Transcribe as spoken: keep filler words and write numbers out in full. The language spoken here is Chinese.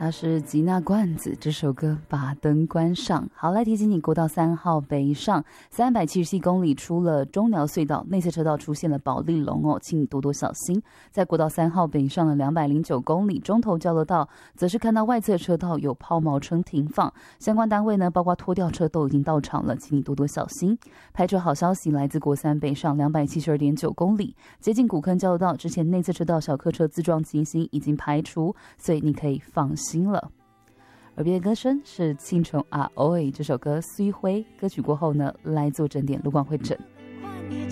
它是吉娜罐子这首歌把灯关上。好，来提醒你，国道三号北上三百七十七公里，出了中寮隧道内侧车道出现了保利龙哦，请你多多小心。在国道三号北上的两百零九公里，中头交流道则是看到外侧车道有抛锚车停放，相关单位呢包括拖吊车都已经到场了，请你多多小心。排车好消息来自国三北上两百七十二点九公里，接近古坑交流道之前内侧车道小客车自撞情形已经排除，所以你可以放心了。耳边的歌声是青虫啊哦这首歌虽灰，歌曲过后呢来做整点路况会诊。